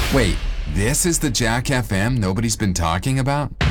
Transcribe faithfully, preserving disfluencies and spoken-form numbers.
Wait, this is the Jack F M nobody's been talking about?